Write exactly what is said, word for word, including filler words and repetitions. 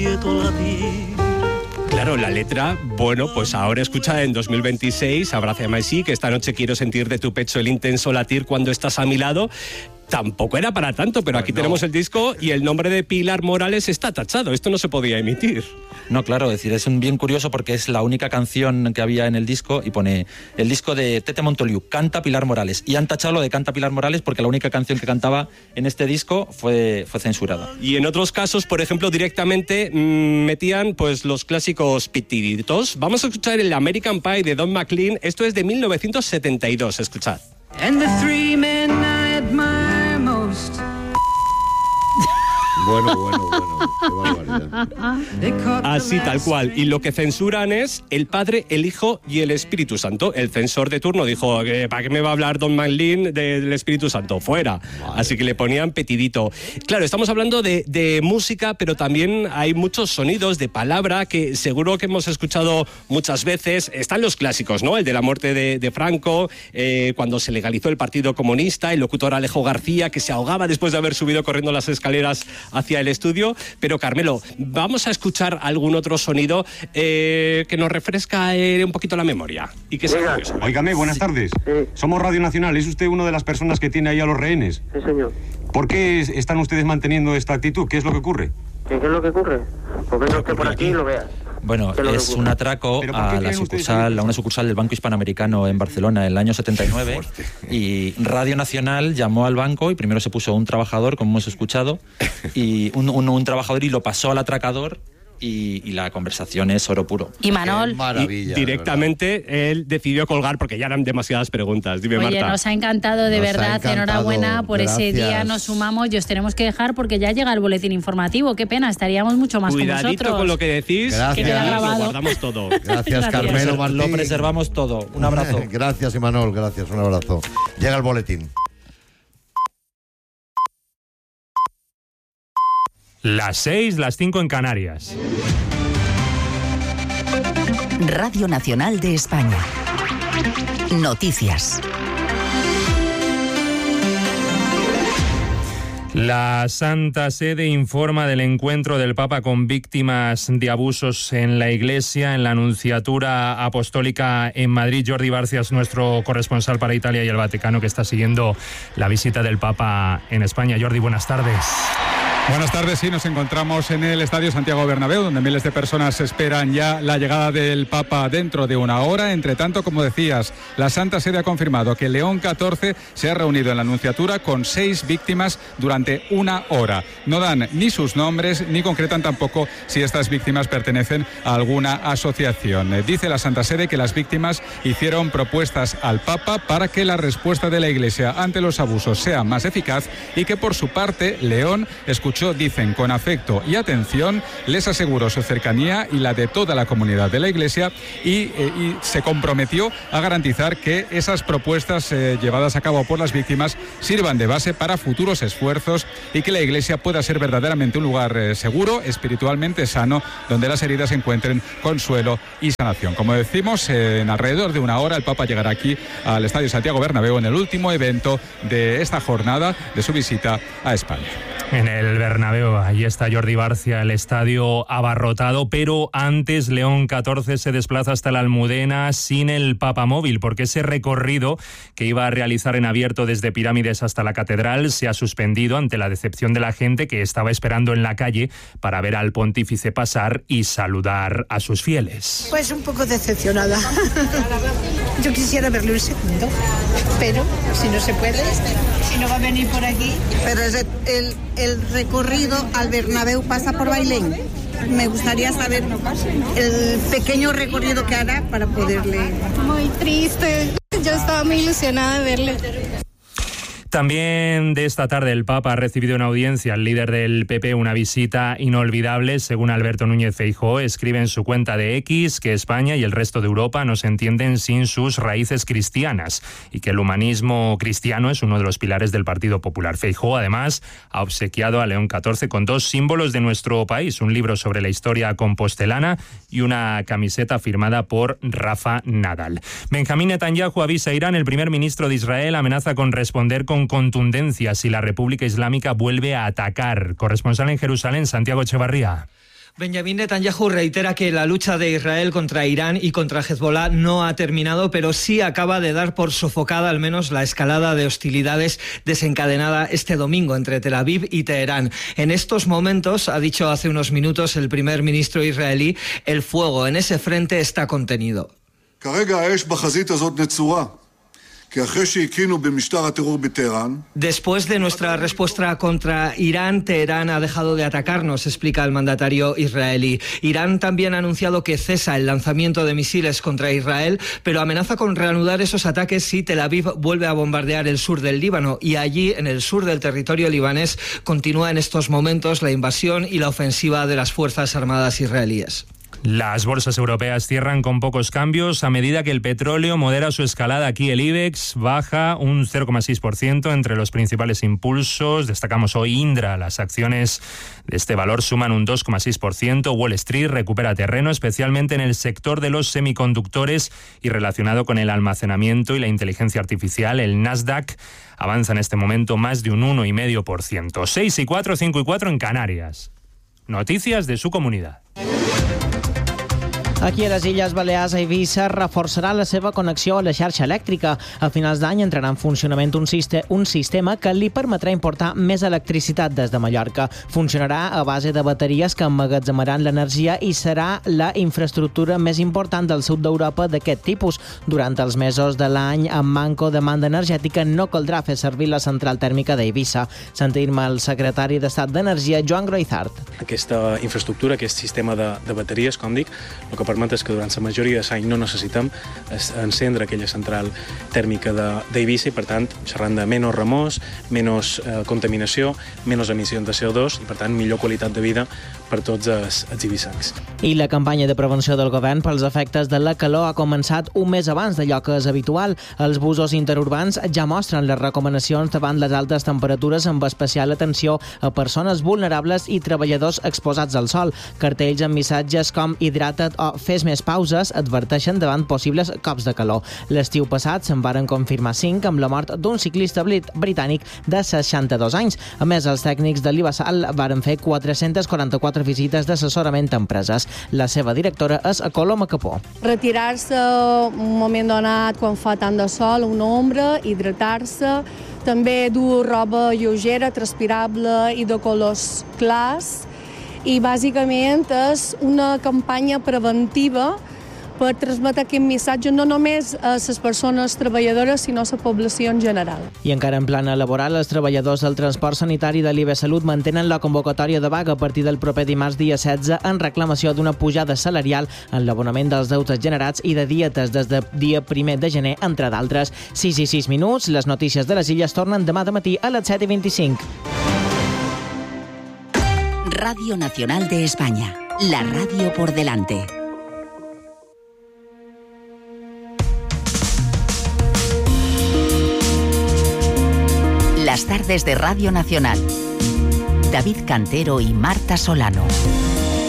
Claro, la letra, bueno, pues ahora escucha en dos mil veintiséis, Abrázame así, que esta noche quiero sentir de tu pecho el intenso latir cuando estás a mi lado. Tampoco era para tanto, pero aquí bueno. tenemos el disco y el nombre de Pilar Morales está tachado. Esto no se podía emitir. No, claro, es decir, es un bien curioso porque es la única canción que había en el disco y pone el disco de Tete Montoliu, canta Pilar Morales. Y han tachado lo de canta Pilar Morales porque la única canción que cantaba en este disco fue, fue censurada. Y en otros casos, por ejemplo, directamente mmm, metían pues los clásicos pitiditos. Vamos a escuchar el American Pie de Don McLean. Esto es de mil novecientos setenta y dos, escuchad. And the three men I admire most. Bueno, bueno, bueno, qué barbaridad. Así tal cual. Y lo que censuran es el Padre, el Hijo y el Espíritu Santo. El censor de turno dijo, ¿para qué me va a hablar Don McLean del Espíritu Santo? Fuera. Vale. Así que le ponían petidito. Claro, estamos hablando de, de música, pero también hay muchos sonidos de palabra que seguro que hemos escuchado muchas veces. Están los clásicos, ¿no? El de la muerte de, de Franco, eh, cuando se legalizó el Partido Comunista, el locutor Alejo García, que se ahogaba después de haber subido corriendo las escaleras hacia el estudio. Pero Carmelo, vamos a escuchar algún otro sonido eh, que nos refresca eh, un poquito la memoria y que sea curioso. Óigame, buenas tardes. Sí. Somos Radio Nacional. ¿Es usted una de las personas que tiene ahí a los rehenes? Sí, señor. ¿Por qué están ustedes manteniendo esta actitud? ¿Qué es lo que ocurre? ¿Qué, qué es lo que ocurre? Porque no esté por aquí y lo veas. Bueno, es un atraco a la sucursal, a una sucursal del Banco Hispanoamericano en Barcelona en el año setenta y nueve y Radio Nacional llamó al banco y primero se puso un trabajador, como hemos escuchado, y un, un, un trabajador y lo pasó al atracador. Y, y la conversación es oro puro. Y Manol, y directamente él decidió colgar porque ya eran demasiadas preguntas. Dime, oye, Marta. nos ha encantado de nos verdad, encantado, enhorabuena por gracias. Ese día. Nos sumamos y os tenemos que dejar porque ya llega el boletín informativo. Qué pena, estaríamos mucho más Cuidadito con vosotros. con lo que decís, gracias. que queda grabado. lo guardamos todo. Gracias, gracias. Carmelo Martín. Lo preservamos todo. Un abrazo. Gracias, Imanol, gracias, un abrazo. Llega el boletín. Las seis, las cinco en Canarias. Radio Nacional de España. Noticias. La Santa Sede informa del encuentro del Papa con víctimas de abusos en la Iglesia, en la Nunciatura Apostólica en Madrid. Jordi Barcias, nuestro corresponsal para Italia y el Vaticano, que está siguiendo la visita del Papa en España. Jordi, buenas tardes. Buenas tardes, sí, nos encontramos en el Estadio Santiago Bernabéu, donde miles de personas esperan ya la llegada del Papa dentro de una hora. Entre tanto, como decías, la Santa Sede ha confirmado que León catorce se ha reunido en la Nunciatura con seis víctimas durante una hora. No dan ni sus nombres, ni concretan tampoco si estas víctimas pertenecen a alguna asociación. Dice la Santa Sede que las víctimas hicieron propuestas al Papa para que la respuesta de la Iglesia ante los abusos sea más eficaz y que, por su parte, León escuchó dicen, con afecto y atención, les aseguró su cercanía y la de toda la comunidad de la Iglesia y, eh, y se comprometió a garantizar que esas propuestas eh, llevadas a cabo por las víctimas sirvan de base para futuros esfuerzos y que la Iglesia pueda ser verdaderamente un lugar eh, seguro, espiritualmente sano, donde las heridas encuentren consuelo y sanación. Como decimos, eh, en alrededor de una hora el Papa llegará aquí al Estadio Santiago Bernabéu en el último evento de esta jornada de su visita a España. En el Bernabéu, allí está Jordi Barcia, el estadio abarrotado, pero antes León catorce se desplaza hasta la Almudena sin el papamóvil, porque ese recorrido que iba a realizar en abierto desde Pirámides hasta la Catedral se ha suspendido ante la decepción de la gente que estaba esperando en la calle para ver al pontífice pasar y saludar a sus fieles. Pues un poco decepcionada. Yo quisiera verle un segundo, pero si no se puede, si no va a venir por aquí. Pero es el, el recorrido al Bernabéu pasa por Bailén. Me gustaría saber el pequeño recorrido que hará para poderle... Muy triste, yo estaba muy ilusionada de verle. También de esta tarde el Papa ha recibido una audiencia al líder del P P, una visita inolvidable, según Alberto Núñez Feijóo. Escribe en su cuenta de X que España y el resto de Europa no se entienden sin sus raíces cristianas y que el humanismo cristiano es uno de los pilares del Partido Popular. Feijóo, además, ha obsequiado a León catorce con dos símbolos de nuestro país, un libro sobre la historia compostelana y una camiseta firmada por Rafa Nadal. Benjamín Netanyahu avisa a Irán. El primer ministro de Israel amenaza con responder con contundencia si la República Islámica vuelve a atacar. Corresponsal en Jerusalén, Santiago Echevarría. Benjamín Netanyahu reitera que la lucha de Israel contra Irán y contra Hezbollah no ha terminado, pero sí acaba de dar por sofocada al menos la escalada de hostilidades desencadenada este domingo entre Tel Aviv y Teherán. En estos momentos, ha dicho hace unos minutos el primer ministro israelí, el fuego en ese frente está contenido. Después de nuestra respuesta contra Irán, Teherán ha dejado de atacarnos, explica el mandatario israelí. Irán también ha anunciado que cesa el lanzamiento de misiles contra Israel, pero amenaza con reanudar esos ataques si Tel Aviv vuelve a bombardear el sur del Líbano. Y allí, en el sur del territorio libanés, continúa en estos momentos la invasión y la ofensiva de las Fuerzas Armadas israelíes. Las bolsas europeas cierran con pocos cambios a medida que el petróleo modera su escalada. Aquí el IBEX baja un cero coma seis por ciento. Entre los principales impulsos destacamos hoy Indra. Las acciones de este valor suman un dos coma seis por ciento. Wall Street recupera terreno, especialmente en el sector de los semiconductores y relacionado con el almacenamiento y la inteligencia artificial. El Nasdaq avanza en este momento más de un uno coma cinco por ciento. seis y cuatro, cinco y cuatro en Canarias. Noticias de su comunidad. Aquí a les Illes Balears, Eivissa reforçarà la seva connexió a la xarxa elèctrica. A finals d'any entrarà en funcionament un, siste un sistema que li permetrà importar més electricitat des de Mallorca. Funcionarà a base de bateries que emmagatzemaran l'energia i serà la infraestructura més important del sud d'Europa d'aquest tipus. Durant els mesos de l'any amb manco demanda energètica no caldrà fer servir la central tèrmica d'Eivissa. Sentim el secretari d'Estat d'Energia, Joan Groizart. Aquesta infraestructura, aquest sistema de, de bateries, com dic, el que permet és que durant la majoria de l'any no necessitem encendre aquella central tèrmica d'Eivissa i, per tant, xerrant de menys remors, menys eh, contaminació, menys emissions de C O dos i, per tant, millor qualitat de vida per tots els, els eivissencs. I la campanya de prevenció del govern pels efectes de la calor ha començat un mes abans d'allò que és habitual. Els busos interurbans ja mostren les recomanacions davant les altes temperatures, amb especial atenció a persones vulnerables i treballadors exposats al sol. Cartells amb missatges com hidrata't o fes més pauses adverteixen davant possibles cops de calor. L'estiu passat se'n varen confirmar cinc amb la mort d'un ciclista britànic de seixanta-dos anys. A més, els tècnics de l'Ivasal varen fer quatre-centes quaranta-quatre visites d'assessorament a empreses. La seva directora és Coloma Capó. Retirar-se un moment donat quan fa tant de sol, una ombra, hidratar-se, també dur roba lleugera, transpirable i de colors clars, i bàsicament és una campanya preventiva per transmetre aquest missatge no només a les persones treballadores, sinó a la població en general. I encara en plana laboral, els treballadors del transport sanitari de l'I B Salut mantenen la convocatòria de vaga a partir del proper dimarts dia setze en reclamació d'una pujada salarial en l'abonament dels deutes generats i de dietes des del dia primer de gener, entre d'altres. sis i sis minuts, les notícies de les Illes tornen demà de matí a les set i vint-i-cinc. Radio Nacional de España, la radio por delante. Las tardes de Radio Nacional. David Cantero y Marta Solano.